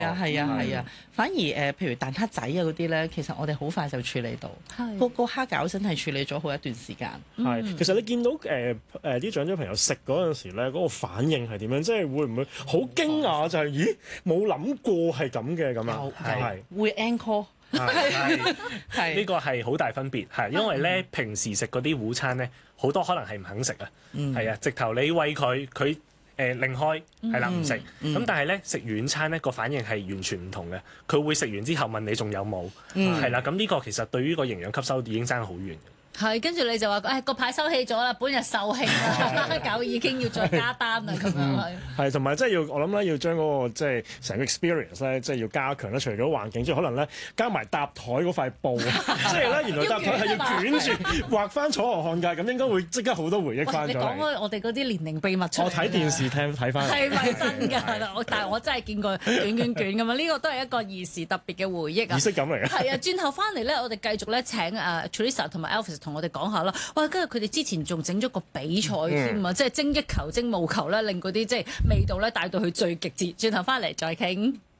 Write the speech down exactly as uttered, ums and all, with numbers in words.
啊，係啊，係啊，反而誒、呃，譬如蛋撻仔啊嗰啲咧，其實我哋好快就處理到。係個個蝦餃真係處理咗好一段時間。 係、嗯，其實你見到誒誒啲長者朋友食嗰陣時咧，嗰、嗰個反應係點樣？即係會唔會好驚訝？就係、是、咦，冇諗過係咁嘅咁啊？ 係會 encore。 係係呢個係好大分別，係因為咧平時食嗰啲午餐咧，好多可能係唔肯食啊，係啊，直頭你餵佢，佢誒擰開係啦唔食，咁但係咧食晚餐咧個反應係完全唔同嘅，佢會食完之後問你仲有冇，係啦，咁呢個其實對於個營養吸收已經爭好遠。 係，跟住你就話誒個牌收起咗啦，本日售罄啦，狗已經要再加單啦咁樣係。 係，同埋即係要我諗咧，要將嗰、嗰個即係成個 experience 咧，即係要加強咧。除咗環境之外，可能咧加埋搭台嗰塊布，即係咧原來搭台係要捲住畫翻楚河漢界，咁應該會即刻好多回憶翻咗嚟。 你講開我哋嗰啲年齡秘密出嚟。 我睇電視聽睇翻。 係咪真㗎？我但係我真係見過捲捲捲咁啊！呢個都係一個兒時特別嘅回憶啊。 儀式感嚟嘅。 係啊，轉頭翻嚟咧，我哋繼續咧請誒 Teresa 同埋 Elvis 同我哋講下啦。哇！跟住佢哋之前仲整咗個比賽添啊，嗯、即係精益求精務求咧，令嗰啲即係味道咧帶到去最極致。轉頭翻嚟再傾。